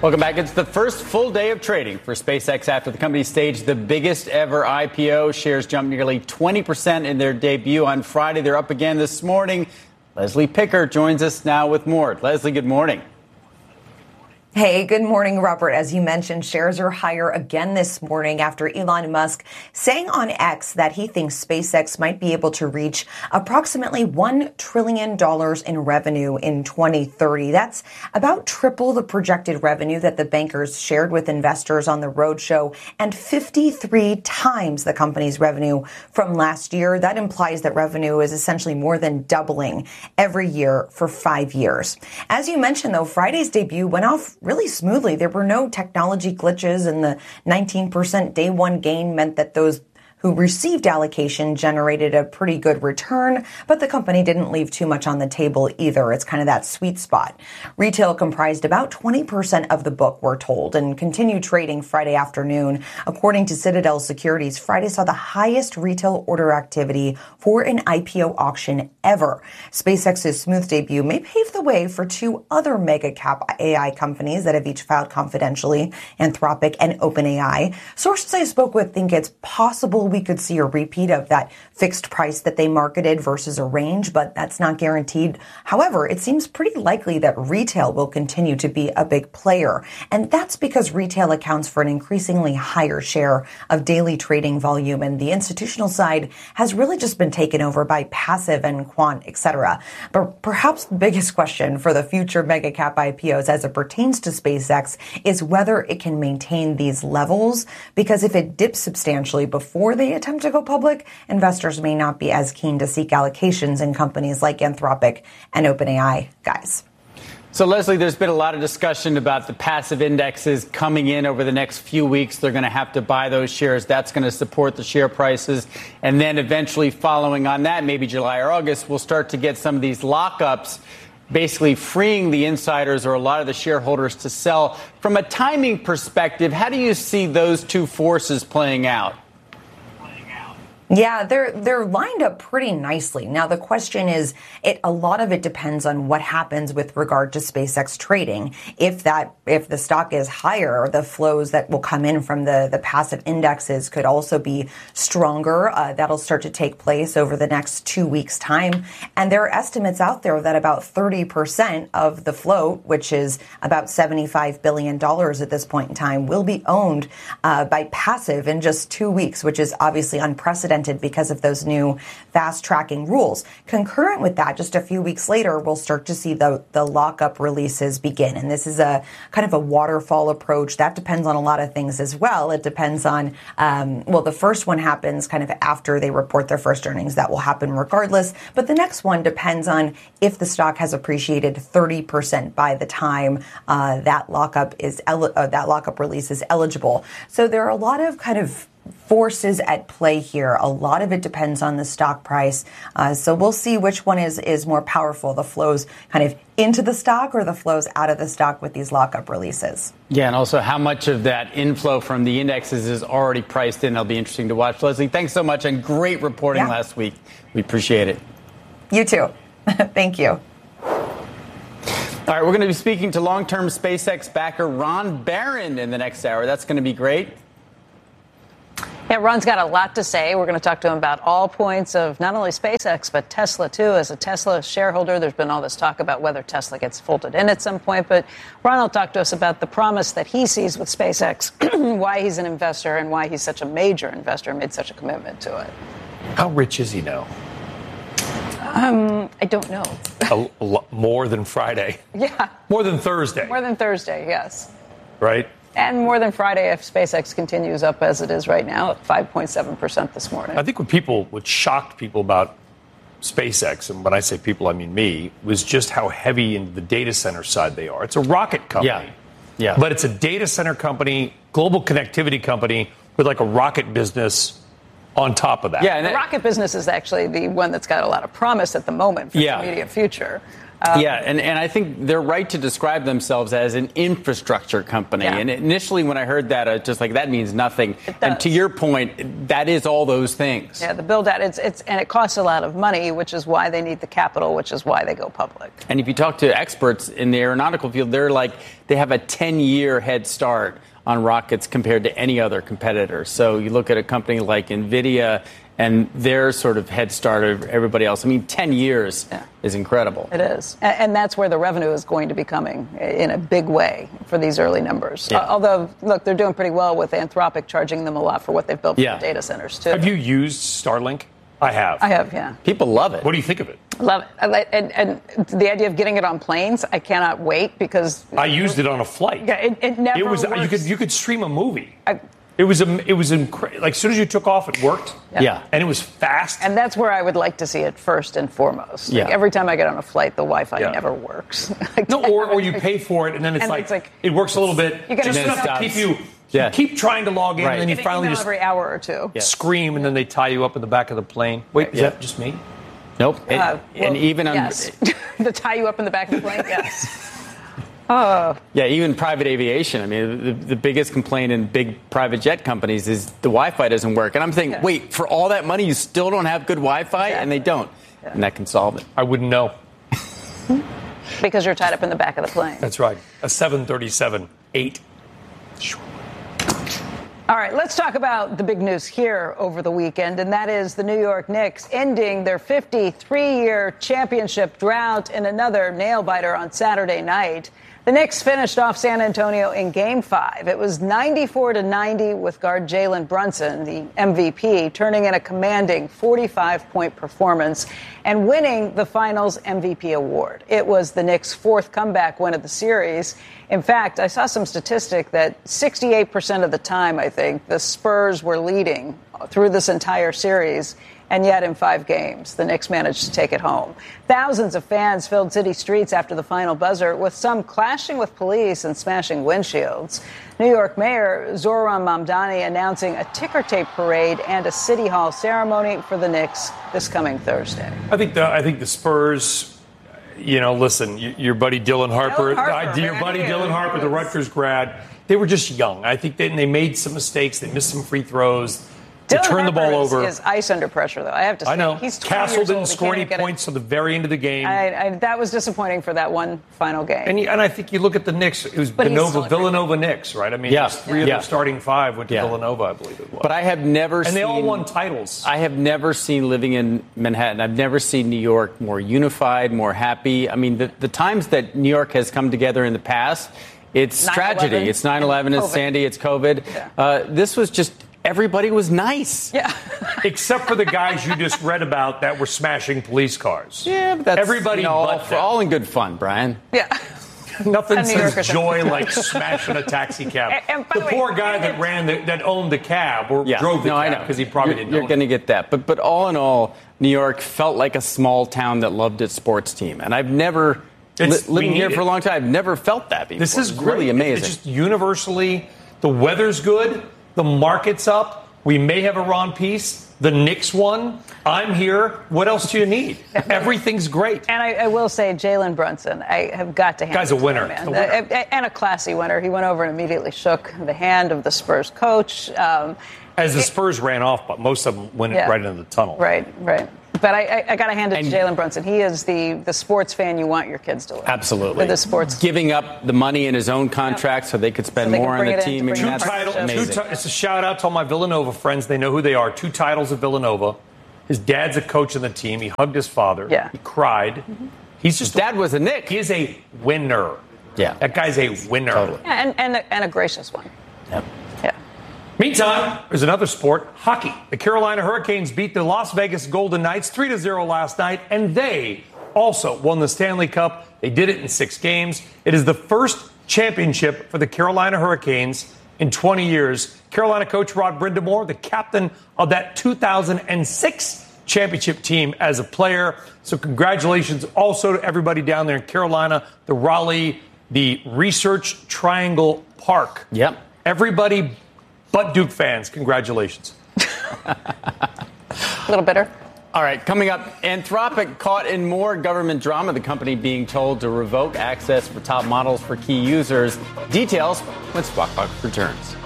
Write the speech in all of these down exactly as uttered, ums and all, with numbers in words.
Welcome back. It's the first full day of trading for SpaceX after the company staged the biggest ever I P O. Shares jumped nearly twenty percent in their debut on Friday. They're up again this morning. Leslie Picker joins us now with more. Leslie, good morning. Hey, good morning, Robert. As you mentioned, shares are higher again this morning after Elon Musk saying on X that he thinks SpaceX might be able to reach approximately one trillion dollars in revenue in twenty thirty. That's about triple the projected revenue that the bankers shared with investors on the roadshow and fifty-three times the company's revenue from last year. That implies that revenue is essentially more than doubling every year for five years. As you mentioned, though, Friday's debut went off really smoothly. There were no technology glitches, and the nineteen percent day one gain meant that those who received allocation generated a pretty good return, but the company didn't leave too much on the table either. It's kind of that sweet spot. Retail comprised about twenty percent of the book, we're told, and continued trading Friday afternoon. According to Citadel Securities, Friday saw the highest retail order activity for an I P O auction ever. SpaceX's smooth debut may pave the way for two other mega cap A I companies that have each filed confidentially, Anthropic and OpenAI. Sources I spoke with think it's possible we could see a repeat of that fixed price that they marketed versus a range, but that's not guaranteed. However, it seems pretty likely that retail will continue to be a big player. And that's because retail accounts for an increasingly higher share of daily trading volume, and the institutional side has really just been taken over by passive and quant, et cetera. But perhaps the biggest question for the future mega cap I P Os as it pertains to SpaceX is whether it can maintain these levels, because if it dips substantially before they attempt to go public, investors may not be as keen to seek allocations in companies like Anthropic and OpenAI, guys. So, Leslie, there's been a lot of discussion about the passive indexes coming in over the next few weeks. They're going to have to buy those shares. That's going to support the share prices. And then eventually following on that, maybe July or August, we'll start to get some of these lockups, basically freeing the insiders or a lot of the shareholders to sell. From a timing perspective, how do you see those two forces playing out? Yeah, they're they're lined up pretty nicely. Now, the question is, it a lot of it depends on what happens with regard to SpaceX trading. If that if the stock is higher, the flows that will come in from the, the passive indexes could also be stronger. Uh, that'll start to take place over the next two weeks' time. And there are estimates out there that about thirty percent of the float, which is about seventy-five billion dollars at this point in time, will be owned uh, by passive in just two weeks, which is obviously unprecedented because of those new fast tracking rules. Concurrent with that, just a few weeks later, we'll start to see the, the lockup releases begin. And this is a kind of a waterfall approach. That depends on a lot of things as well. It depends on, um, well, the first one happens kind of after they report their first earnings. That will happen regardless. But the next one depends on if the stock has appreciated thirty percent by the time uh, that lockup is el- uh, that lockup release is eligible. So there are a lot of kind of forces at play here. A lot of it depends on the stock price. Uh, so we'll see which one is, is more powerful, the flows kind of into the stock or the flows out of the stock with these lockup releases. Yeah, and also how much of that inflow from the indexes is already priced in. That'll be interesting to watch. Leslie, thanks so much, and great reporting yeah. last week. We appreciate it. You too. Thank you. All right, we're going to be speaking to long-term SpaceX backer Ron Barron in the next hour. That's going to be great. Yeah, Ron's got a lot to say. We're going to talk to him about all points of not only SpaceX, but Tesla, too. As a Tesla shareholder, there's been all this talk about whether Tesla gets folded in at some point. But Ron will talk to us about the promise that he sees with SpaceX, why he's an investor and why he's such a major investor and made such a commitment to it. How rich is he now? Um, I don't know. a, a lo- more than Friday. Yeah. More than Thursday. More than Thursday, yes. Right? And more than Friday if SpaceX continues up as it is right now at five point seven percent this morning. I think what people, what shocked people about SpaceX, and when I say people, I mean me, was just how heavy into the data center side they are. It's a rocket company. Yeah. Yeah. But it's a data center company, global connectivity company with like a rocket business on top of that. Yeah, and the rocket business is actually the one that's got a lot of promise at the moment for yeah. the immediate future. Um, yeah, and, and I think they're right to describe themselves as an infrastructure company. Yeah. And initially when I heard that, I was just like, that means nothing. And to your point, that is all those things. Yeah, the build out, it's, it's, and it costs a lot of money, which is why they need the capital, which is why they go public. And if you talk to experts in the aeronautical field, they're like, they have a ten-year head start on rockets compared to any other competitor. So you look at a company like NVIDIA and their sort of head start of everybody else. I mean, ten years yeah. is incredible. It is. And, and that's where the revenue is going to be coming in a big way for these early numbers. Yeah. Uh, although, look, they're doing pretty well with Anthropic charging them a lot for what they've built for yeah. the data centers, too. Have you used Starlink? I have. I have, yeah. People love it. What do you think of it? Love it. And, and the idea of getting it on planes, I cannot wait because I used it on a flight. Yeah, it, it never It was works. you could you could stream a movie. I, It was a, it was incredible. Like as soon as you took off, it worked. Yeah. yeah, and it was fast. And that's where I would like to see it first and foremost. Like yeah. every time I get on a flight, the Wi-Fi yeah. never works. no, or, or you pay for it, and then it's, and like, it's like it works a little bit, you just enough to keep you. Yeah. You keep trying to log in, right. and then you Get finally just every hour or two yeah. scream, and then they tie you up in the back of the plane. Wait, is yeah. that just me? Nope. Uh, well, and even yes. on they tie you up in the back of the plane. Yes. Oh. Yeah, even private aviation. I mean, the, the biggest complaint in big private jet companies is the Wi-Fi doesn't work. And I'm thinking, yeah. wait, for all that money, you still don't have good Wi-Fi? Exactly. And they don't. Yeah. And that can solve it. I wouldn't know. Because you're tied up in the back of the plane. That's right. A seven thirty-seven eight. All right, let's talk about the big news here over the weekend, and that is the New York Knicks ending their fifty-three-year championship drought in another nail-biter on Saturday night. The Knicks finished off San Antonio in Game five. It was ninety-four to ninety with guard Jalen Brunson, the M V P, turning in a commanding forty-five point performance and winning the Finals M V P award. It was the Knicks' fourth comeback win of the series. In fact, I saw some statistic that sixty-eight percent of the time, I think, the Spurs were leading through this entire series. And yet in five games, the Knicks managed to take it home. Thousands of fans filled city streets after the final buzzer, with some clashing with police and smashing windshields. New York Mayor Zohran Mamdani announcing a ticker tape parade and a City Hall ceremony for the Knicks this coming Thursday. I think the, I think the Spurs, you know, listen, your buddy Dylan Harper, Dylan Harper uh, your buddy Dylan Harper, the Rutgers grad, they were just young. I think they, they made some mistakes. They missed some free throws. They Dylan turned the Harper ball is, over. is ice under pressure, though. I have to say, I know. He's Castle years didn't old. score any He points till the very end of the game. I, I, that was disappointing for that one final game. And, and I think you look at the Knicks. It was But Villanova, Villanova Knicks, right? I mean, yeah. three of yeah. their starting five went to yeah. Villanova, I believe it was. But I have never and seen... they all won titles. I have never seen, living in Manhattan, I've never seen New York more unified, more happy. I mean, the, the times that New York has come together in the past, it's tragedy. It's nine eleven, it's Sandy, it's COVID. Yeah. Uh, this was just... Everybody was nice. Yeah. Except for the guys you just read about that were smashing police cars. Yeah, but that's everybody you know, all, but for, all in good fun, Brian. Yeah. Nothing And New Yorkers says joy like smashing a taxi cab. And- and by the the way, poor guy and that it- ran the, that owned the cab or Yeah. drove the no, I cab know because he probably you're, didn't You're own going to it. get that, but but all in all, New York felt like a small town that loved its sports team, and I've never li- It's- we living here need for it. a long time. I've never felt that before. This is It's great. really amazing. It's just universally, the weather's good, the market's up. We may have a Ron Peace. The Knicks won. I'm here. What else do you need? Everything's great. And I, I will say, Jalen Brunson, I have got to hand Guy's it a to winner. him, A man. winner. Uh, and a classy winner. He went over and immediately shook the hand of the Spurs coach. Um, As the Spurs ran off, but most of them went Yeah. right into the tunnel. right, right. But I, I, I got to hand it And- to Jalen Brunson. He is the, the sports fan you want your kids to love. Absolutely. With the sports. Giving up the money in his own contract so they could spend So they can more on bring the it in team. to bring and Two that's titles. amazing. Two ti- it's a shout out to all my Villanova friends. They know who they are. Two titles of Villanova. His dad's a coach on the team. He hugged his father. Yeah. He cried. He's just His dad was a Knick. He is a winner. Yeah. That guy's a winner. Totally. Yeah, and, and, a, and a gracious one. Yep. Yeah. Meantime, there's another sport, hockey. The Carolina Hurricanes beat the Las Vegas Golden Knights three to zero last night, and they also won the Stanley Cup. They did it in six games. It is the first championship for the Carolina Hurricanes in twenty years. Carolina coach Rod Brindamore, the captain of that two thousand six championship team as a player. So congratulations also to everybody down there in Carolina, the Raleigh, the Research Triangle Park. Yep. Everybody but Duke fans, congratulations. A little bitter. All right, coming up, Anthropic caught in more government drama, the company being told to revoke access for top models for key users. Details when Squawk Box returns.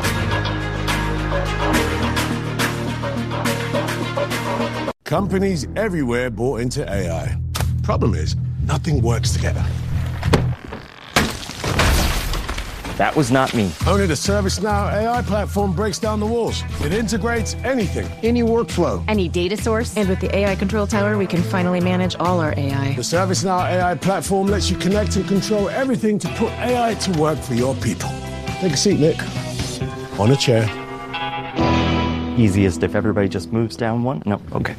Companies everywhere bought into A I. Problem is, nothing works together. That was not me. Only the ServiceNow A I platform breaks down the walls. It integrates anything, any workflow, any data source. And with the A I Control Tower, we can finally manage all our A I. The ServiceNow A I platform lets you connect and control everything to put A I to work for your people. Take a seat, Nick. On a chair. Easiest if everybody just moves down one? No, okay.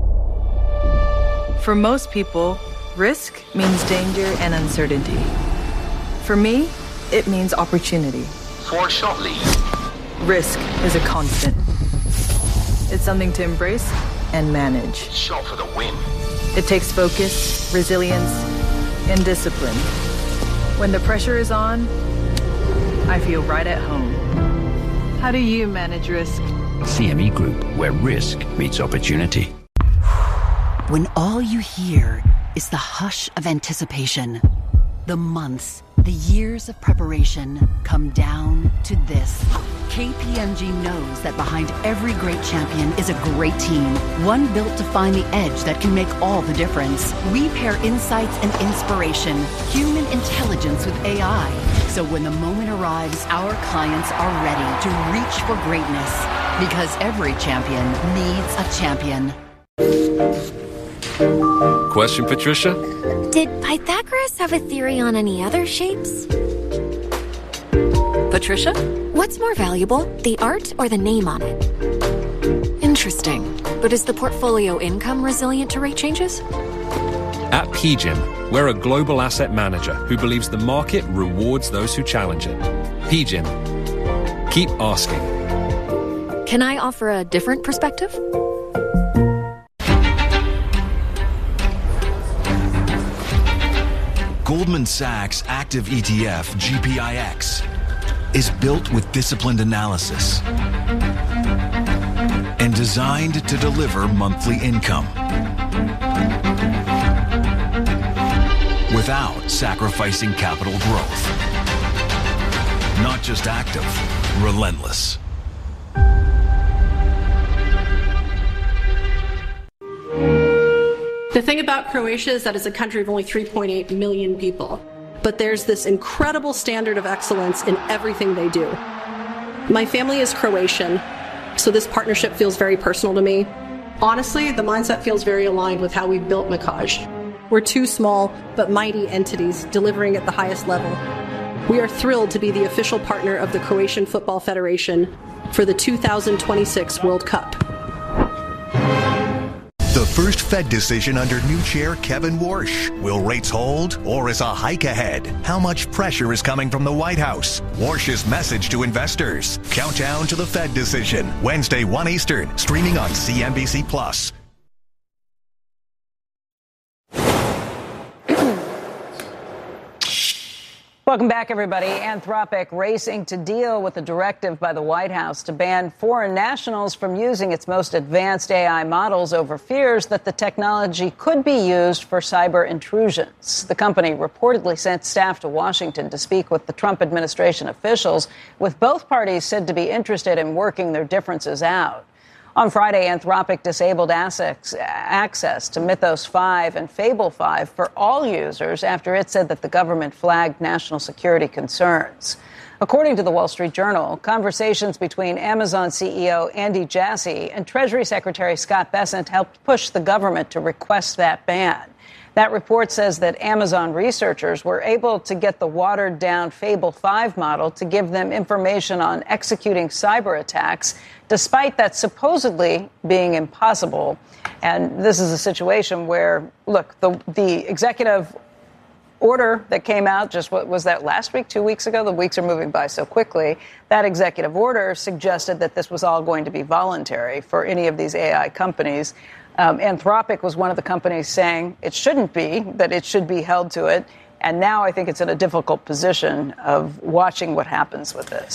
For most people, risk means danger and uncertainty. For me, it means opportunity. For Shortly, risk is a constant. It's something to embrace and manage. Shot for the win. It takes focus, resilience, and discipline. When the pressure is on, I feel right at home. How do you manage risk? C M E Group, where risk meets opportunity. When all you hear is the hush of anticipation, the months, the years of preparation come down to this. K P M G knows that behind every great champion is a great team, one built to find the edge that can make all the difference. We pair insights and inspiration, human intelligence with A I. So when the moment arrives, our clients are ready to reach for greatness. Because every champion needs a champion. Question, Patricia? Did Pythagoras have a theory on any other shapes? Patricia? What's more valuable, the art or the name on it? Interesting. But is the portfolio income resilient to rate changes? At P G I M, we're a global asset manager who believes the market rewards those who challenge it. P G I M. Keep asking. Can I offer a different perspective? Goldman Sachs Active E T F G P I X is built with disciplined analysis and designed to deliver monthly income without sacrificing capital growth. Not just active, relentless. The thing about Croatia is that it's a country of only three point eight million people, but there's this incredible standard of excellence in everything they do. My family is Croatian, so this partnership feels very personal to me. Honestly, the mindset feels very aligned with how we built Mikaj. We're two small but mighty entities delivering at the highest level. We are thrilled to be the official partner of the Croatian Football Federation for the two thousand twenty-six World Cup. The first Fed decision under new chair Kevin Warsh. Will rates hold or is a hike ahead? How much pressure is coming from the White House? Warsh's message to investors. Countdown to the Fed decision. Wednesday, one Eastern. Streaming on C N B C Plus. Welcome back, everybody. Anthropic racing to deal with a directive by the White House to ban foreign nationals from using its most advanced A I models over fears that the technology could be used for cyber intrusions. The company reportedly sent staff to Washington to speak with the Trump administration officials, with both parties said to be interested in working their differences out. On Friday, Anthropic disabled access to Mythos five and Fable five for all users after it said that the government flagged national security concerns. According to the Wall Street Journal, conversations between Amazon C E O Andy Jassy and Treasury Secretary Scott Bessent helped push the government to request that ban. That report says that Amazon researchers were able to get the watered-down Fable five model to give them information on executing cyber attacks, despite that supposedly being impossible. And this is a situation where, look, the, the executive order that came out, just what was that last week, two weeks ago? The weeks are moving by so quickly. That executive order suggested that this was all going to be voluntary for any of these A I companies. Um, Anthropic was one of the companies saying it shouldn't be, that it should be held to it. And now I think it's in a difficult position of watching what happens with this.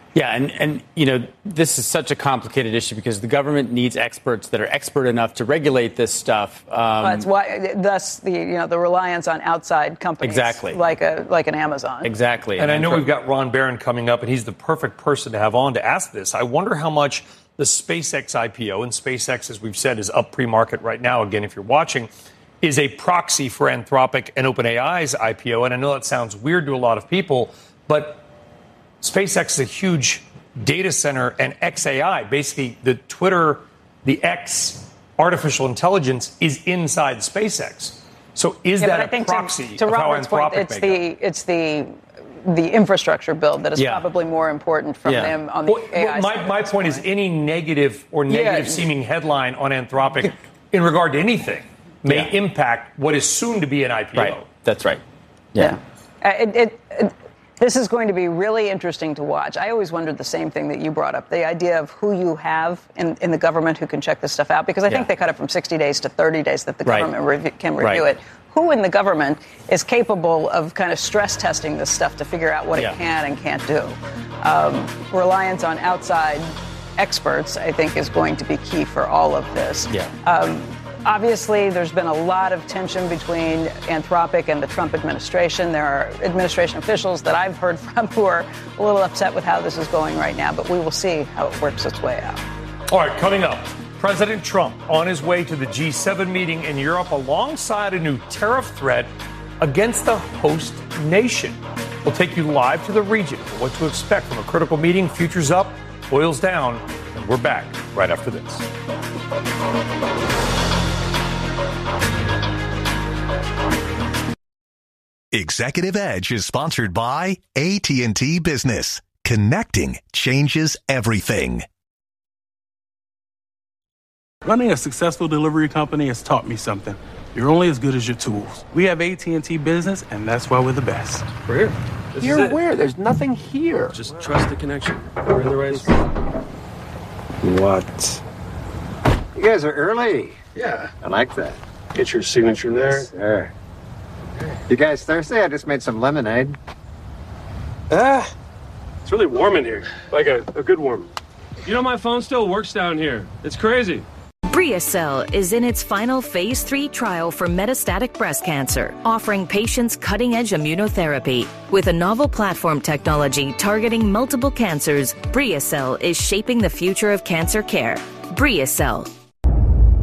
Yeah, and, and, you know, this is such a complicated issue because the government needs experts that are expert enough to regulate this stuff. Um, That's why, thus, the you know the reliance on outside companies, exactly, like a like an Amazon. Exactly. And, and I know we've got Ron Barron coming up, and he's the perfect person to have on to ask this. I wonder how much the SpaceX I P O, and SpaceX, as we've said, is up pre-market right now. Again, if you're watching, is a proxy for Anthropic and OpenAI's I P O. And I know that sounds weird to a lot of people, but SpaceX is a huge data center, and X A I, basically the Twitter, the X artificial intelligence, is inside SpaceX. So is yeah, that I a think proxy to, to of how Robert's point, Anthropic it's may the go? it's the the infrastructure build that is Yeah. probably more important from Yeah. them on the Well, A I well, my, side. my point is any negative or Yeah. negative seeming headline on Anthropic in regard to anything may Yeah. impact what is soon to be an I P O. Right. That's right. Yeah. Uh, it, it, it, this is going to be really interesting to watch. I always wondered the same thing that you brought up, the idea of who you have in, in the government who can check this stuff out, because I think Yeah. they cut it from sixty days to thirty days that the Right. government rev- can review Right. it. Who in the government is capable of kind of stress testing this stuff to figure out what Yeah. it can and can't do? Um, reliance on outside experts, I think, is going to be key for all of this. Yeah. Um, Obviously, there's been a lot of tension between Anthropic and the Trump administration. There are administration officials that I've heard from who are a little upset with how this is going right now, but we will see how it works its way out. All right, coming up, President Trump on his way to the G seven meeting in Europe alongside a new tariff threat against the host nation. We'll take you live to the region for what to expect from a critical meeting. Futures up, oil's down, and we're back right after this. Executive Edge is sponsored by A T and T Business. Connecting changes everything. Running a successful delivery company has taught me something. You're only as good as your tools. We have A T and T Business, and that's why we're the best. We're here. This You're is it. where? There's nothing here. Just trust the connection. We're in the right spot. What? You guys are early. Yeah. I like that. Get your signature there. There. You guys thirsty? I just made some lemonade. Ah. It's really warm in here. Like a, a good warm. You know, my phone still works down here. It's crazy. Briacel is in its final phase three trial for metastatic breast cancer, offering patients cutting-edge immunotherapy. With a novel platform technology targeting multiple cancers, Briacel is shaping the future of cancer care. Briacel,